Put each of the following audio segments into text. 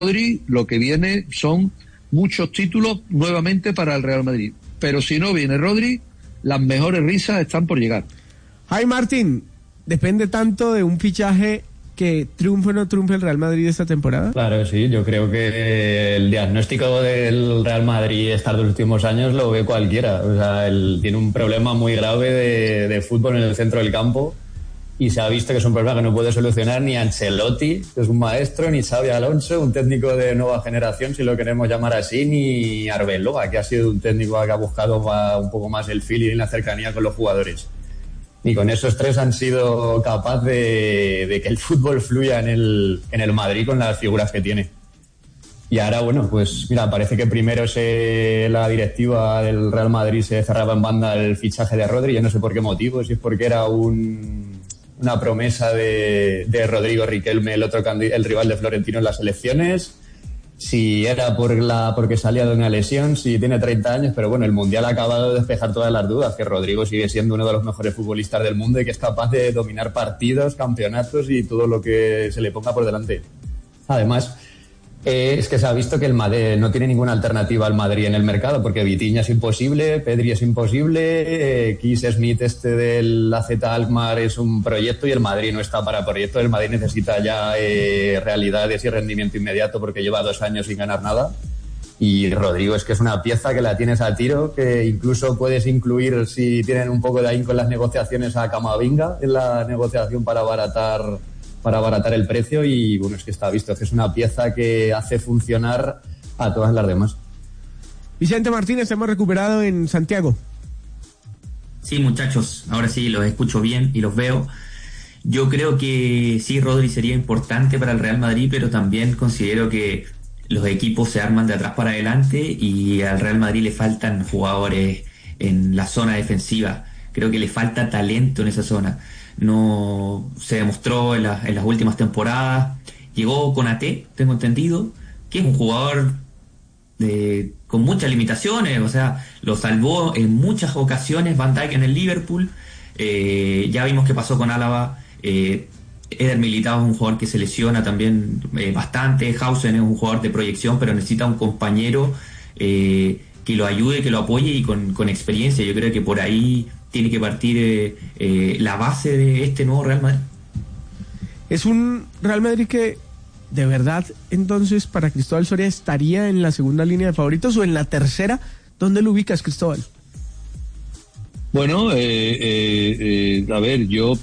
Rodri, lo que viene son muchos títulos nuevamente para el Real Madrid. Pero si no viene Rodri, las mejores risas están por llegar. Ay, Martín, ¿depende tanto de un fichaje que triunfe o no triunfe el Real Madrid esta temporada? Claro, sí, yo creo que el diagnóstico del Real Madrid estos últimos años lo ve cualquiera. O sea, él tiene un problema muy grave de fútbol en el centro del campo y se ha visto que es un problema que no puede solucionar ni Ancelotti, que es un maestro, ni Xabi Alonso, un técnico de nueva generación, si lo queremos llamar así, ni Arbeloa, que ha sido un técnico que ha buscado un poco más el feeling y la cercanía con los jugadores. Ni con esos tres han sido capaces de que el fútbol fluya en el Madrid con las figuras que tiene. Y ahora, bueno, pues mira, parece que primero la directiva del Real Madrid se cerraba en banda el fichaje de Rodri, yo no sé por qué motivo, si es porque era una promesa de Rodrigo Riquelme, el rival de Florentino en las elecciones, si era porque salía de una lesión, si tiene 30 años, pero bueno, el Mundial ha acabado de despejar todas las dudas, que Rodrigo sigue siendo uno de los mejores futbolistas del mundo y que es capaz de dominar partidos, campeonatos y todo lo que se le ponga por delante. Además, es que se ha visto que el Madrid no tiene ninguna alternativa al Madrid en el mercado, porque Vitinha es imposible, Pedri es imposible, Keith Smith del AZ Alkmaar es un proyecto y el Madrid no está para proyectos. El Madrid necesita ya realidades y rendimiento inmediato porque lleva 2 años sin ganar nada. Y Rodrigo es que es una pieza que la tienes a tiro, que incluso puedes incluir, si tienen un poco de ahínco en las negociaciones, a Camavinga en la negociación para abaratar el precio. Y bueno, es que está visto que es una pieza que hace funcionar a todas las demás. Vicente Martínez, hemos recuperado en Santiago. Sí, muchachos, ahora sí los escucho bien y los veo. Yo creo que sí, Rodri sería importante para el Real Madrid, pero también considero que los equipos se arman de atrás para adelante y al Real Madrid le faltan jugadores en la zona defensiva. Creo que le falta talento en esa zona. No se demostró en las últimas temporadas. Llegó Konaté, tengo entendido, que es un jugador con muchas limitaciones, o sea, lo salvó en muchas ocasiones Van Dijk en el Liverpool. Ya vimos qué pasó con Álava. Eder Militao es un jugador que se lesiona también bastante. Hausen es un jugador de proyección, pero necesita un compañero que lo ayude, que lo apoye y con experiencia. Yo creo que por ahí tiene que partir la base de este nuevo Real Madrid. Es un Real Madrid que, de verdad, entonces, para Cristóbal Soria, ¿estaría en la segunda línea de favoritos o en la tercera? ¿Dónde lo ubicas, Cristóbal? Bueno, a ver, yo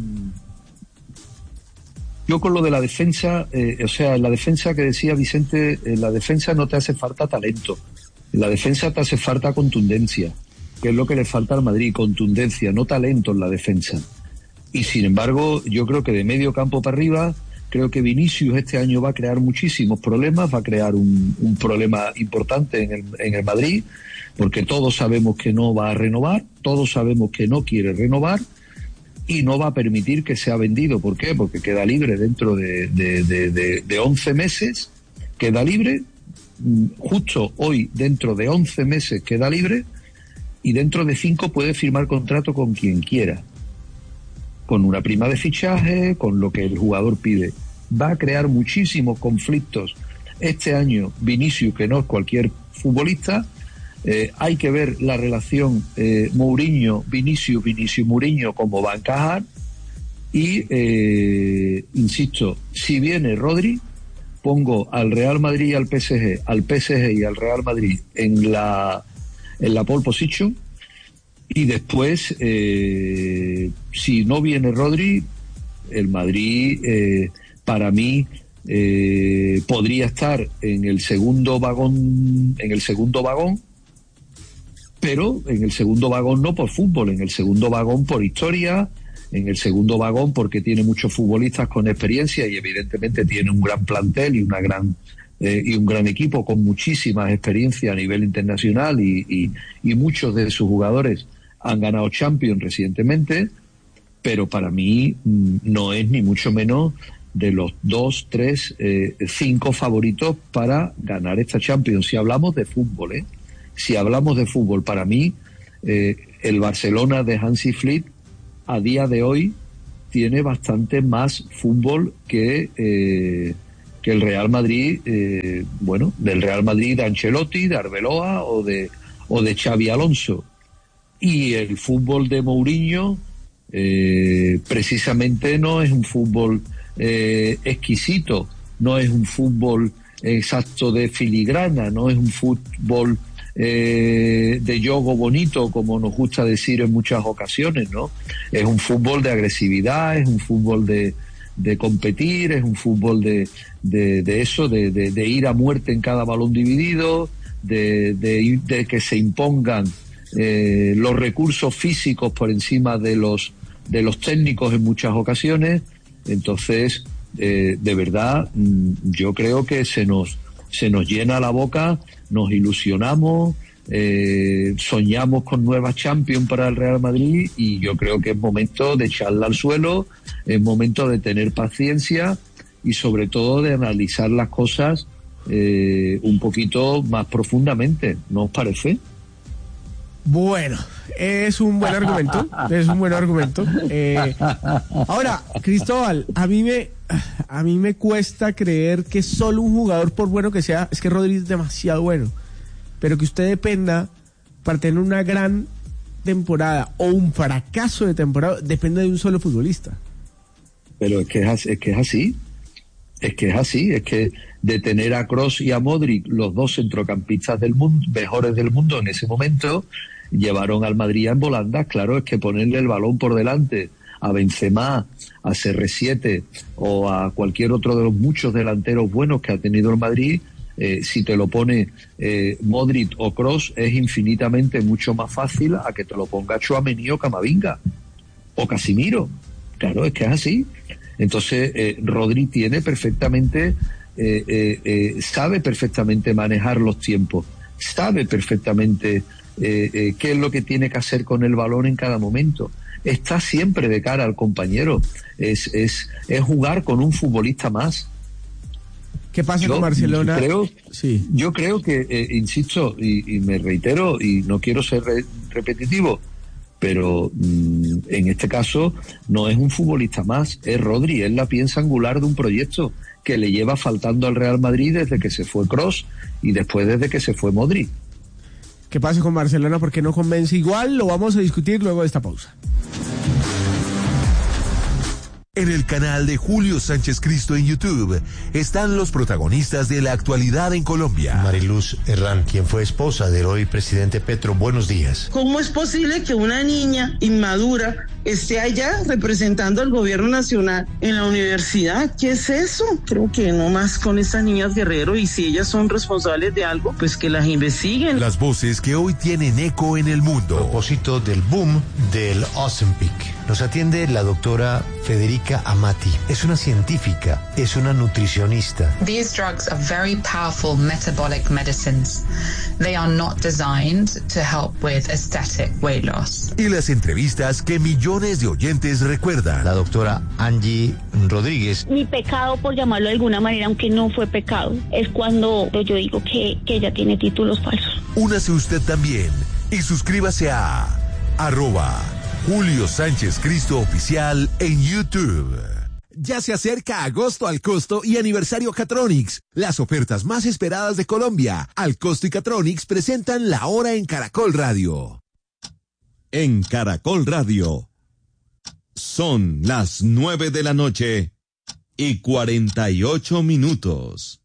con lo de la defensa, o sea, en la defensa que decía Vicente, en la defensa no te hace falta talento, en la defensa te hace falta contundencia, que es lo que le falta al Madrid, contundencia, no talento en la defensa. Y sin embargo, yo creo que de medio campo para arriba, creo que Vinicius este año va a crear muchísimos problemas, va a crear un problema importante en el Madrid, porque todos sabemos que no va a renovar, todos sabemos que no quiere renovar, y no va a permitir que sea vendido. ¿Por qué? Porque queda libre dentro de 11 meses, queda libre, justo hoy, dentro de 11 meses queda libre, y dentro de 5 puede firmar contrato con quien quiera, con una prima de fichaje, con lo que el jugador pide. Va a crear muchísimos conflictos este año Vinicius, que no es cualquier futbolista. Hay que ver la relación Mourinho-Vinicius-Mourinho cómo va a encajar. Y insisto, si viene Rodri, pongo al Real Madrid y al PSG y al Real Madrid en la pole position. Y después, si no viene Rodri, el Madrid, para mí, podría estar en el segundo vagón, pero en el segundo vagón no por fútbol, en el segundo vagón por historia, en el segundo vagón porque tiene muchos futbolistas con experiencia y evidentemente tiene un gran plantel y un gran equipo con muchísima experiencia a nivel internacional y muchos de sus jugadores han ganado Champions recientemente, pero para mí no es ni mucho menos de los 2, 3, 5 favoritos para ganar esta Champions. Si hablamos de fútbol, si hablamos de fútbol, para mí el Barcelona de Hansi Flick a día de hoy tiene bastante más fútbol que que el Real Madrid, del Real Madrid de Ancelotti, de Arbeloa o de Xabi Alonso. Y el fútbol de Mourinho precisamente no es un fútbol exquisito, no es un fútbol exacto de filigrana, no es un fútbol de yogo bonito, como nos gusta decir en muchas ocasiones, ¿no? Es un fútbol de agresividad, es un fútbol de competir, es un fútbol de ir a muerte en cada balón dividido, de que se impongan los recursos físicos por encima de los técnicos en muchas ocasiones. Entonces, de verdad, yo creo que se nos llena la boca, nos ilusionamos, soñamos con nuevas Champions para el Real Madrid, y yo creo que es momento de echarla al suelo, es momento de tener paciencia y sobre todo de analizar las cosas un poquito más profundamente, ¿no os parece? Bueno, es un buen argumento, ahora, Cristóbal, a mí me cuesta creer que solo un jugador, por bueno que sea, es que Rodri es demasiado bueno, pero que usted dependa para tener una gran temporada o un fracaso de temporada, depende de un solo futbolista. Pero es que es así, es que de tener a Kroos y a Modric, los dos centrocampistas del mundo, mejores del mundo en ese momento, llevaron al Madrid en volandas. Claro, es que ponerle el balón por delante a Benzema, a CR7 o a cualquier otro de los muchos delanteros buenos que ha tenido el Madrid, si te lo pone Modric o Kroos, es infinitamente mucho más fácil a que te lo ponga Tchouaméni o Camavinga o Casimiro. Claro, es que es así. Entonces, Rodri tiene perfectamente, sabe perfectamente manejar los tiempos, sabe perfectamente qué es lo que tiene que hacer con el balón en cada momento. Está siempre de cara al compañero. Es jugar con un futbolista más. ¿Qué pasa con Barcelona? Yo creo que, insisto, y me reitero, y no quiero ser repetitivo, pero en este caso no es un futbolista más, es Rodri, es la pieza angular de un proyecto que le lleva faltando al Real Madrid desde que se fue Kroos y después desde que se fue Modric. ¿Qué pasa con Barcelona? ¿Por qué no convence? Igual lo vamos a discutir luego de esta pausa. En el canal de Julio Sánchez Cristo en YouTube están los protagonistas de la actualidad en Colombia. Mariluz Herrán, quien fue esposa del hoy presidente Petro, buenos días. ¿Cómo es posible que una niña inmadura esté allá representando al gobierno nacional en la universidad? ¿Qué es eso? Creo que no más con estas niñas Guerrero, y si ellas son responsables de algo, pues que las investiguen. Las voces que hoy tienen eco en el mundo. A propósito del boom del Ozempic, nos atiende la doctora Federica Amati. Es una científica, es una nutricionista. These drugs are very powerful metabolic medicines. They are not designed to help with aesthetic weight loss. Y las entrevistas que millones de oyentes recuerdan. La doctora Angie Rodríguez. Mi pecado, por llamarlo de alguna manera, aunque no fue pecado, es cuando yo digo que ella tiene títulos falsos. Únase usted también y suscríbase a @Julio Sánchez Cristo Oficial en YouTube. Ya se acerca agosto al costo y aniversario Catronics, las ofertas más esperadas de Colombia. Al Costo y Catronics presentan La Hora en Caracol Radio. En Caracol Radio son las 9 de la noche y 48 minutos.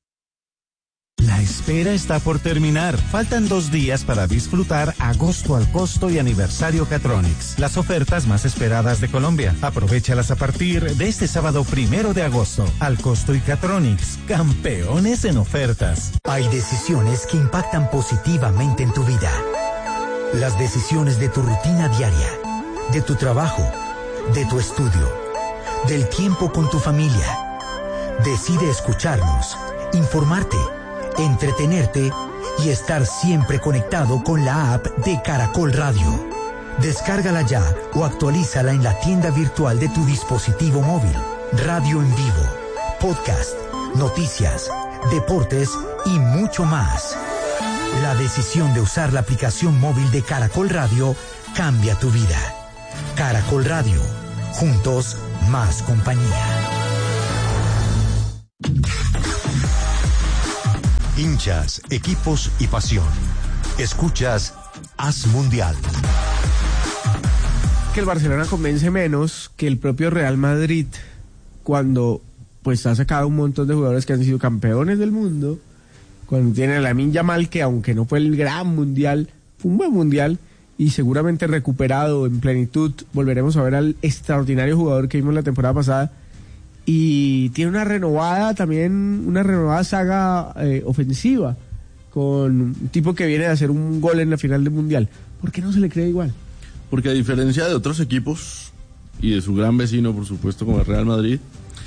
La espera está por terminar. Faltan 2 días para disfrutar agosto al costo y aniversario Catronics, las ofertas más esperadas de Colombia. Aprovéchalas a partir de este sábado 1 de agosto. Al costo y Catronics, campeones en ofertas. Hay decisiones que impactan positivamente en tu vida. Las decisiones de tu rutina diaria, de tu trabajo, de tu estudio, del tiempo con tu familia. Decide escucharnos, informarte, entretenerte y estar siempre conectado con la app de Caracol Radio. Descárgala ya o actualízala en la tienda virtual de tu dispositivo móvil. Radio en vivo, podcast, noticias, deportes y mucho más. La decisión de usar la aplicación móvil de Caracol Radio cambia tu vida. Caracol Radio, juntos más compañía. Hinchas, equipos y pasión. Escuchas Haz Mundial. Que el Barcelona convence menos que el propio Real Madrid cuando pues ha sacado un montón de jugadores que han sido campeones del mundo, cuando tiene a Lamine Yamal, que aunque no fue el gran mundial, fue un buen mundial y seguramente recuperado en plenitud. Volveremos a ver al extraordinario jugador que vimos la temporada pasada, y tiene una renovada saga ofensiva con un tipo que viene de hacer un gol en la final del mundial. ¿Por qué no se le cree igual? Porque a diferencia de otros equipos y de su gran vecino, por supuesto, como el Real Madrid,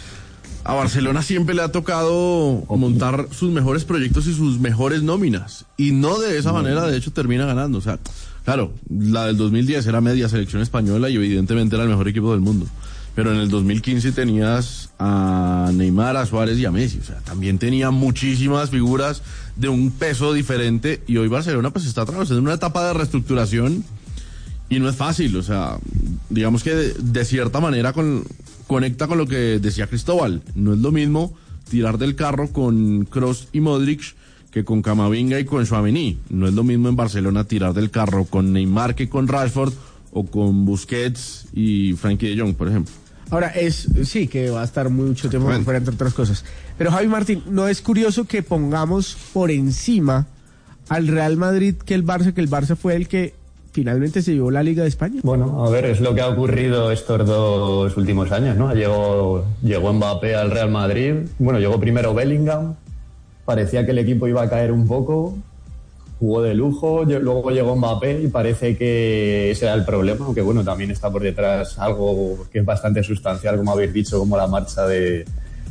a Barcelona siempre le ha tocado montar sus mejores proyectos y sus mejores nóminas, y no de esa manera, de hecho, termina ganando. O sea, claro, la del 2010 era media selección española y evidentemente era el mejor equipo del mundo, pero en el 2015 tenías a Neymar, a Suárez y a Messi. O sea, también tenía muchísimas figuras de un peso diferente, y hoy Barcelona pues está atravesando una etapa de reestructuración y no es fácil. O sea, digamos que de cierta manera conecta con lo que decía Cristóbal. No es lo mismo tirar del carro con Kroos y Modric que con Camavinga y con Tchouaméni. No es lo mismo en Barcelona tirar del carro con Neymar que con Rashford, o con Busquets y Frankie de Jong, por ejemplo. Ahora, sí, que va a estar mucho tiempo fuera, entre otras cosas. Pero Javi Martín, ¿no es curioso que pongamos por encima al Real Madrid que el Barça fue el que finalmente se llevó la Liga de España? Bueno, a ver, es lo que ha ocurrido estos 2 últimos años, ¿no? Llegó Mbappé al Real Madrid, bueno, llegó primero Bellingham, parecía que el equipo iba a caer un poco, jugó de lujo, luego llegó Mbappé y parece que ese era el problema, aunque bueno, también está por detrás algo que es bastante sustancial, como habéis dicho, como la marcha de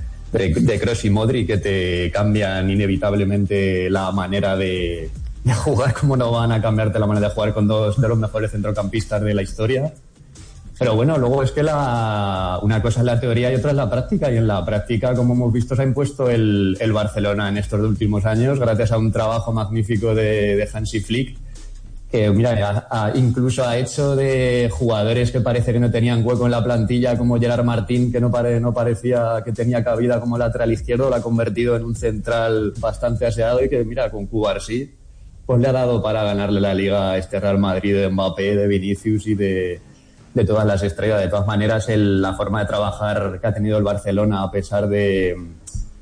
Kroos y Modric, que te cambian inevitablemente la manera de jugar, como no van a cambiarte la manera de jugar con 2 de los mejores centrocampistas de la historia. Pero bueno, luego es que una cosa es la teoría y otra es la práctica, y en la práctica, como hemos visto, se ha impuesto el Barcelona en estos últimos años, gracias a un trabajo magnífico de Hansi Flick, que mira, incluso ha hecho de jugadores que parece que no tenían hueco en la plantilla, como Gerard Martín, que no parecía que tenía cabida como lateral izquierdo, lo ha convertido en un central bastante aseado, y que mira, con Cubarsí pues le ha dado para ganarle la Liga a este Real Madrid de Mbappé, de Vinicius y de todas las estrellas. De todas maneras, la forma de trabajar que ha tenido el Barcelona, a pesar del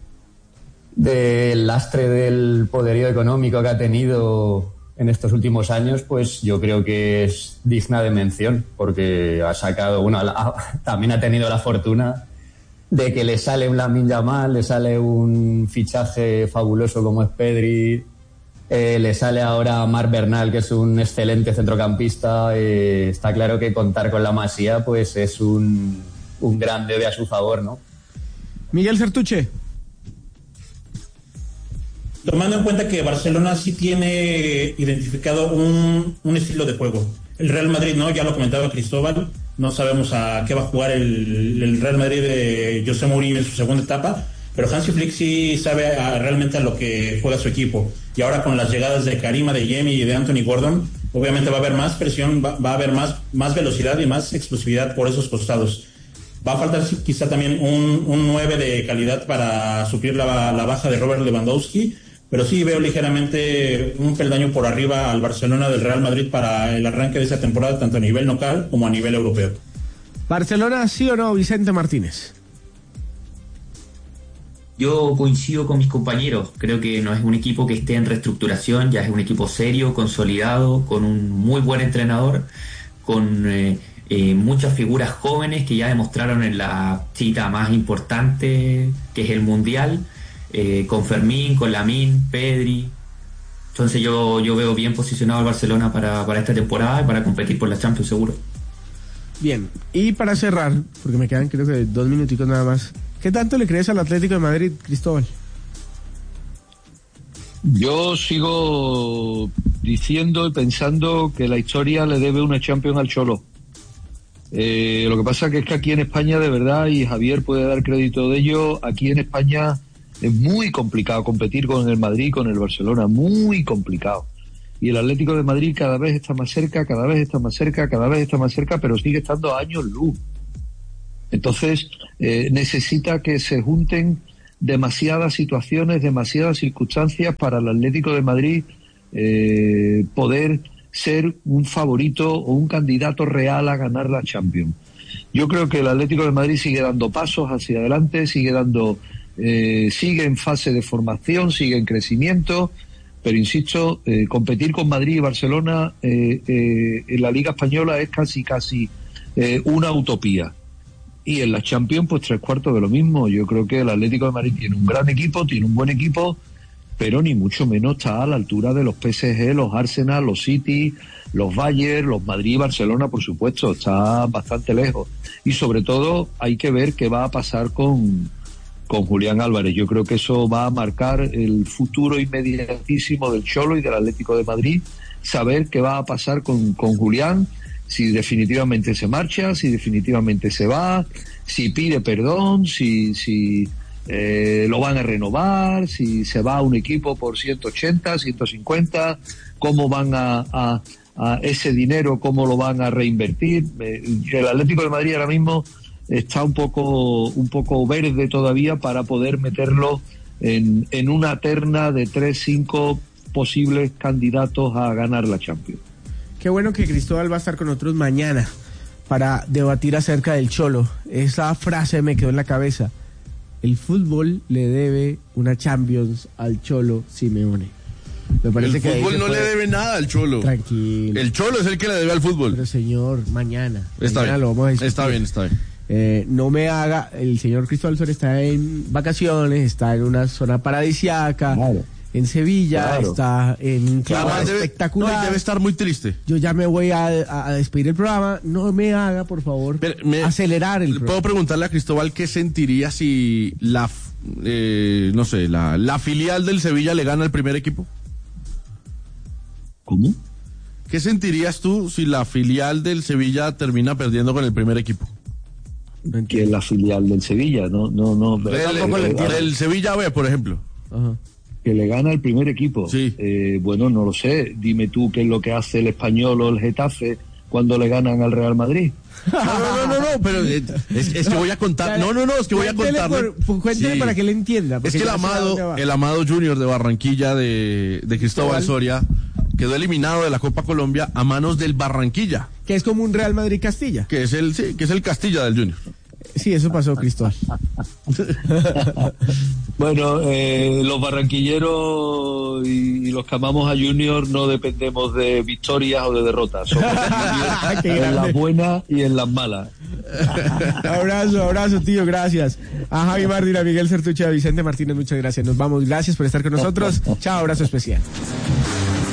lastre del poderío económico que ha tenido en estos últimos años, pues yo creo que es digna de mención, porque ha sacado, también ha tenido la fortuna de que le sale un Lamine Yamal, le sale un fichaje fabuloso como es Pedri, le sale ahora Marc Bernal, que es un excelente centrocampista. Está claro que contar con la Masía pues es un gran debe a su favor, ¿no? Miguel Certuche. Tomando en cuenta que Barcelona sí tiene identificado un estilo de juego. El Real Madrid no, ya lo comentaba Cristóbal, no sabemos a qué va a jugar el Real Madrid de José Mourinho en su segunda etapa, pero Hansi Flick sí sabe realmente a lo que juega su equipo. Y ahora con las llegadas de Karim Adeyemi y de Anthony Gordon, obviamente va a haber más presión, va a haber más velocidad y más explosividad por esos costados. Va a faltar quizá también un 9 de calidad para suplir la baja de Robert Lewandowski, pero sí veo ligeramente un peldaño por arriba al Barcelona del Real Madrid para el arranque de esa temporada, tanto a nivel local como a nivel europeo. ¿Barcelona sí o no, Vicente Martínez? Yo coincido con mis compañeros, creo que no es un equipo que esté en reestructuración, ya es un equipo serio, consolidado, con un muy buen entrenador, con muchas figuras jóvenes que ya demostraron en la cita más importante, que es el Mundial, con Fermín, con Lamine, Pedri. Entonces yo veo bien posicionado al Barcelona para esta temporada y para competir por la Champions seguro. Bien, y para cerrar, porque me quedan creo que 2 minutitos nada más, ¿qué tanto le crees al Atlético de Madrid, Cristóbal? Yo sigo diciendo y pensando que la historia le debe una Champions al Cholo. Lo que pasa que es que aquí en España, de verdad, y Javier puede dar crédito de ello, aquí en España es muy complicado competir con el Madrid, con el Barcelona, muy complicado. Y el Atlético de Madrid cada vez está más cerca, cada vez está más cerca, cada vez está más cerca, pero sigue estando a años luz. Entonces, necesita que se junten demasiadas situaciones, demasiadas circunstancias para el Atlético de Madrid poder ser un favorito o un candidato real a ganar la Champions. Yo creo que el Atlético de Madrid sigue dando pasos hacia adelante, sigue en fase de formación, sigue en crecimiento, pero insisto, competir con Madrid y Barcelona en la Liga Española es casi una utopía. Y en la Champions, pues 3/4 de lo mismo. Yo creo que el Atlético de Madrid tiene un gran equipo, tiene un buen equipo, pero ni mucho menos está a la altura de los PSG, los Arsenal, los City, los Bayern, los Madrid y Barcelona, por supuesto. Está bastante lejos. Y sobre todo hay que ver qué va a pasar con Julián Álvarez. Yo creo que eso va a marcar el futuro inmediatísimo del Cholo y del Atlético de Madrid. Saber qué va a pasar con Julián, si definitivamente se marcha, si definitivamente se va, si pide perdón, si lo van a renovar, si se va a un equipo por 180, 150, cómo van a ese dinero, cómo lo van a reinvertir. El Atlético de Madrid ahora mismo está un poco verde todavía para poder meterlo en una terna de 3-5 posibles candidatos a ganar la Champions. Qué bueno que Cristóbal va a estar con nosotros mañana para debatir acerca del Cholo. Esa frase me quedó en la cabeza. El fútbol le debe una Champions al Cholo Simeone. Me parece el que fútbol no le debe nada al Cholo. Tranquilo. El Cholo es el que le debe al fútbol. Pero señor, mañana bien. lo vamos a discutir. Está bien. No me haga, el señor Cristóbal Soria está en vacaciones, está en una zona paradisíaca, claro, en Sevilla, claro, está en un clima espectacular. Debe estar muy triste. Yo ya me voy a despedir el programa. No me haga, por favor, acelerar el programa. ¿Puedo preguntarle a Cristóbal qué sentiría si la filial del Sevilla le gana al primer equipo? ¿Cómo? ¿Qué sentirías tú si la filial del Sevilla termina perdiendo con el primer equipo? Que es la filial del Sevilla, no. El Sevilla B, por ejemplo. Ajá. Que le gana el primer equipo. Sí. Bueno, no lo sé. Dime tú qué es lo que hace el Español o el Getafe cuando le ganan al Real Madrid. No, pero es que voy a contar. Es que voy a contarle. Cuéntele para que le entienda. Es que el amado Junior de Barranquilla de Cristóbal Soria quedó eliminado de la Copa Colombia a manos del Barranquilla. Que es como un Real Madrid-Castilla. Que es el Castilla del Junior. Sí, eso pasó, Cristóbal. Bueno, los barranquilleros y los que amamos a Junior no dependemos de victorias o de derrotas. Somos en las buenas y en las malas. Abrazo, tío, gracias. A Javi Martín, a Miguel Certuche, a Vicente Martínez, muchas gracias. Nos vamos, gracias por estar con nosotros. Chao, abrazo especial.